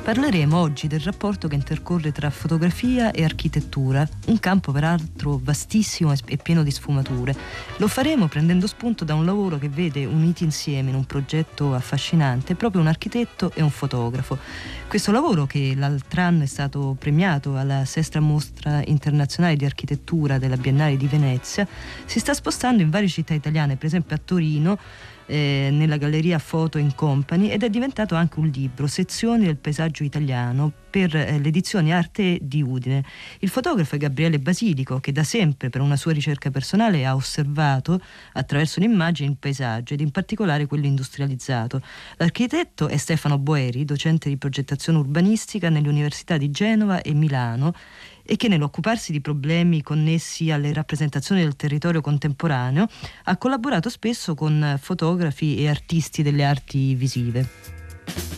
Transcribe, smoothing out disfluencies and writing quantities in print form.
Parleremo oggi del rapporto che intercorre tra fotografia e architettura, un campo peraltro vastissimo e pieno di sfumature. Lo faremo prendendo spunto da un lavoro che vede uniti insieme in un progetto affascinante proprio un architetto e un fotografo. Questo lavoro, che l'altro anno è stato premiato alla Sesta Mostra Internazionale di Architettura della Biennale di Venezia, si sta spostando in varie città italiane, per esempio a Torino, nella galleria Photo in Company, ed è diventato anche un libro, Sezioni del paesaggio italiano, per l'edizione Arte di Udine. Il fotografo è Gabriele Basilico, che da sempre per una sua ricerca personale ha osservato attraverso un'immagine il paesaggio ed in particolare quello industrializzato. L'architetto è Stefano Boeri, docente di progettazione urbanistica nelle università di Genova e Milano, e che nell'occuparsi di problemi connessi alle rappresentazioni del territorio contemporaneo ha collaborato spesso con fotografi e artisti delle arti visive.